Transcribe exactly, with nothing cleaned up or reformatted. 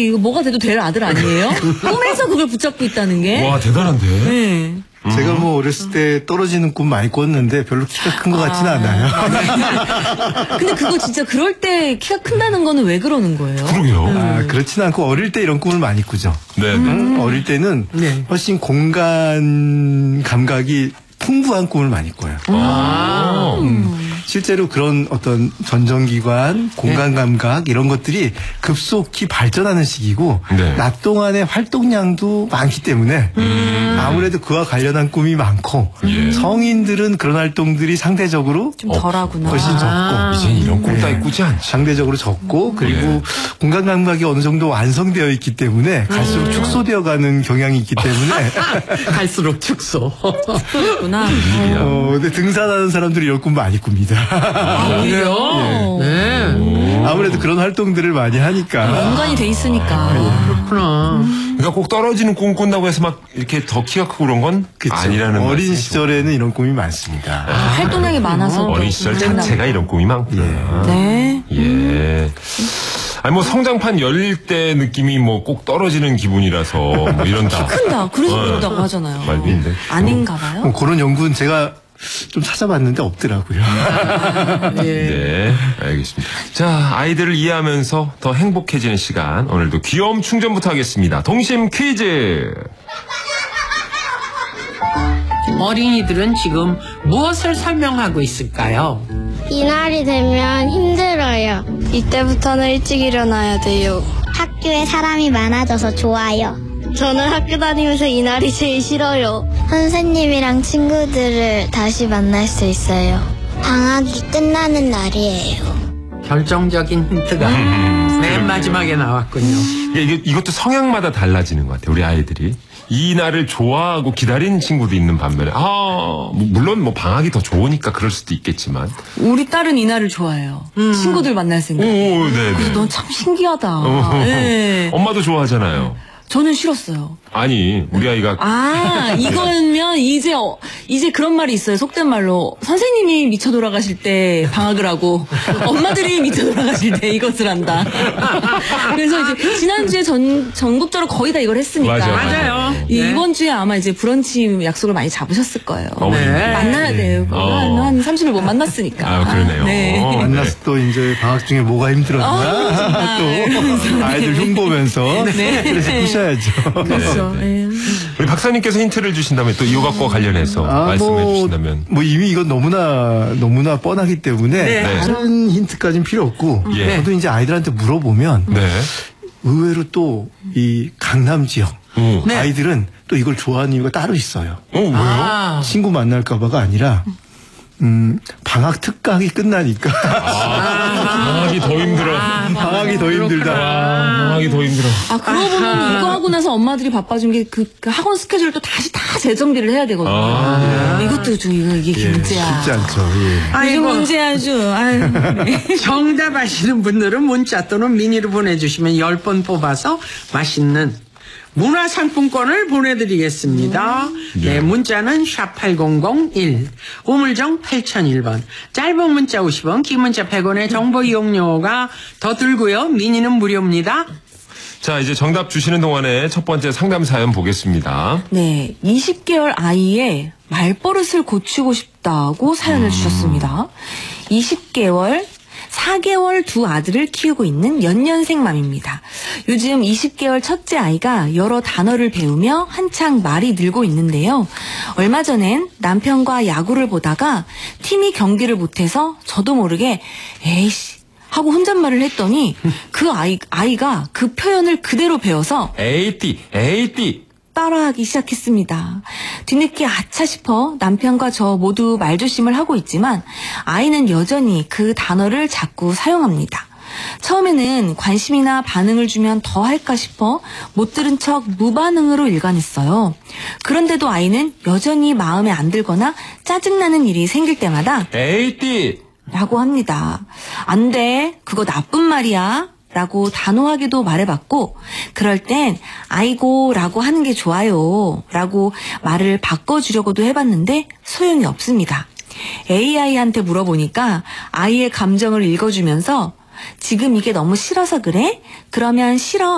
이거 뭐가 돼도 될 아들 아니에요? 꿈에서 그걸 붙잡고 있다는 게. 와, 대단한데. 네. 제가 뭐 어렸을 때 떨어지는 꿈 많이 꿨는데 별로 키가 큰 것 같지는 아. 않아요. 근데 그거 진짜 그럴 때 키가 큰다는 거는 왜 그러는 거예요? 그러게요. 아, 그렇지는 않고 어릴 때 이런 꿈을 많이 꾸죠. 네. 음. 어릴 때는 네. 훨씬 공간 감각이 풍부한 꿈을 많이 꿔요. 아. 음. 실제로 그런 어떤 전정기관, 공간 감각 이런 것들이 급속히 발전하는 시기고 네. 낮 동안의 활동량도 많기 때문에 음. 아무래도 그와 관련한 꿈이 많고 예. 성인들은 그런 활동들이 상대적으로 좀 덜하구나. 훨씬 적고 아. 이젠 이런 꿈 따위 네. 꾸지 않지. 상대적으로 적고 그리고 예. 공간 감각이 어느 정도 완성되어 있기 때문에 갈수록 음. 축소되어 가는 경향이 있기 때문에 갈수록 축소. 그렇구나. 어, 근데 등산하는 사람들이 이런 꿈 많이 꿉니다. 아, 오히려. 네. 아무래도 그런 활동들을 많이 하니까. 연관이 돼 있으니까. 그렇구나. 그러니까 꼭 떨어지는 꿈 꾼다고 해서 막 이렇게 더 키가 크고 그런 건 그쵸. 아니라는 어린 말씀이죠. 시절에는 이런 꿈이 많습니다. 아, 활동량이 많아서. 어린 시절 그랬나 자체가 이런 꿈이 많구나. 네. 예. 아니 뭐 성장판 열릴 때 느낌이 뭐 꼭 떨어지는 기분이라서 뭐 이런다. 큰다. 그래서 어. 그런다고 하잖아요. 말인데. 아닌가 봐요. 뭐 그런 연구는 제가 좀 찾아봤는데 없더라고요. 예. 네, 알겠습니다. 자, 아이들을 이해하면서 더 행복해지는 시간. 오늘도 귀여움 충전부터 하겠습니다. 동심 퀴즈. 어린이들은 지금 무엇을 설명하고 있을까요? 이날이 되면 힘들어요. 이때부터는 일찍 일어나야 돼요. 학교에 사람이 많아져서 좋아요. 저는 학교 다니면서 이날이 제일 싫어요. 선생님이랑 친구들을 다시 만날 수 있어요. 방학이 끝나는 날이에요. 결정적인 힌트가 맨 마지막에 나왔군요. 이게, 이게, 이것도 성향마다 달라지는 것 같아요. 우리 아이들이. 이 날을 좋아하고 기다리는 친구도 있는 반면에, 아, 뭐, 물론 뭐 방학이 더 좋으니까 그럴 수도 있겠지만. 우리 딸은 이날을 좋아해요. 친구들 만날 생각. 오, 네네. 그래서 넌 참 신기하다. 네. 엄마도 좋아하잖아요. 저는 싫었어요. 아니, 우리 아이가. 아, 이거면 이제, 어, 이제 그런 말이 있어요. 속된 말로. 선생님이 미쳐 돌아가실 때 방학을 하고, 엄마들이 미쳐 돌아가실 때 이것을 한다. 그래서 이제, 지난주에 전, 전국적으로 거의 다 이걸 했으니까. 맞아요. 맞아요. 이, 네. 이번 주에 아마 이제 브런치 약속을 많이 잡으셨을 거예요. 어머님. 네. 만나야 돼요. 어. 한, 한 삼 주를 못 만났으니까. 아, 그러네요. 네. 어, 만나서 또 이제 방학 중에 뭐가 힘들었나 아, 또 아이들 흉보면서 네. 그래서 푸셔야죠. 그렇죠. 네. 우리 박사님께서 힌트를 주신다면 또 이거과 관련해서 아, 말씀해 뭐, 주신다면. 뭐 이미 이건 너무나 너무나 뻔하기 때문에 네. 다른 힌트까지는 필요 없고 예. 저도 이제 아이들한테 물어보면 네. 의외로 또 이 강남 지역 오. 네. 아이들은 또 이걸 좋아하는 이유가 따로 있어요. 어, 왜요? 아, 친구 만날까봐가 아니라 음, 방학 특강이 끝나니까 방학이 더 힘들어. 방학이 더 힘들다. 아, 방학이 더 힘들어. 아, 그러고 보면 이거 하고 나서 엄마들이 바빠진 게 그, 그 학원 스케줄을 또 다시 다 재정비를 해야 되거든요. 아. 이것도 좀 이거 이게 예, 문제야. 쉽지 않죠. 예. 이게 아이고. 문제야 아주. 아유, 네. 정답 아시는 분들은 문자 또는 미니로 보내주시면 열 번 뽑아서 맛있는 문화상품권을 보내드리겠습니다. 네, 문자는 샵 팔공공일, 우물정 팔공공일 번, 짧은 문자 오십 원, 긴 문자 백 원의 정보 이용료가 더 들고요. 미니는 무료입니다. 자, 이제 정답 주시는 동안에 첫 번째 상담 사연 보겠습니다. 네, 이십 개월 아이의 말버릇을 고치고 싶다고 사연을 주셨습니다. 이십 개월, 사 개월 두 아들을 키우고 있는 연년생 맘입니다. 요즘 이십 개월 첫째 아이가 여러 단어를 배우며 한창 말이 늘고 있는데요. 얼마 전엔 남편과 야구를 보다가 팀이 경기를 못해서 저도 모르게 에이씨 하고 혼잣말을 했더니 그 아이, 아이가 그 표현을 그대로 배워서 에이띠, 에이띠. 따라하기 시작했습니다. 뒤늦게 아차 싶어 남편과 저 모두 말조심을 하고 있지만 아이는 여전히 그 단어를 자꾸 사용합니다. 처음에는 관심이나 반응을 주면 더 할까 싶어 못 들은 척 무반응으로 일관했어요. 그런데도 아이는 여전히 마음에 안 들거나 짜증나는 일이 생길 때마다 에이띠. 라고 합니다. 안 돼. 그거 나쁜 말이야. 라고 단호하게도 말해봤고 그럴 땐 아이고 라고 하는 게 좋아요 라고 말을 바꿔주려고도 해봤는데 소용이 없습니다. 에이아이한테 물어보니까 아이의 감정을 읽어주면서 지금 이게 너무 싫어서 그래? 그러면 싫어.